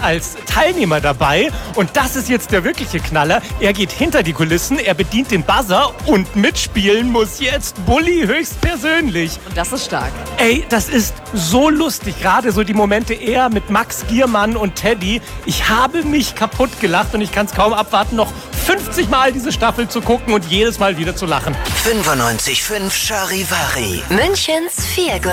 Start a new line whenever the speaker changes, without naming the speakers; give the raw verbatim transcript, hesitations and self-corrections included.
als Teilnehmer dabei. Und das ist jetzt der wirkliche Knaller. Er geht hinter die Kulissen, er bedient den Buzzer und mitspielen muss jetzt Bulli höchstpersönlich.
Und das ist stark.
Ey, das ist so lustig. Gerade so die Momente er mit Max Giermann und Teddy. Ich habe mich kaputt gelacht und ich kann es kaum abwarten, noch fünfzig Mal diese Staffel zu gucken und jedes Mal wieder zu lachen.
fünfundneunzig Komma fünf Charivari.
Münchens Feelgood.